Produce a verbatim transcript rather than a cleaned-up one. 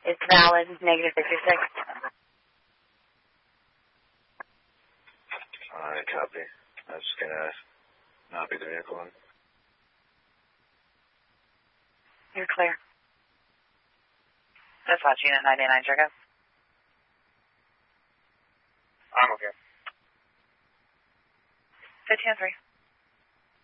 It's valid, negative fifty-six. Alright, copy. I'm just gonna not be the vehicle then. You're clear. Dispatch unit ninety-nine, check out. I'm okay. fifteen oh three.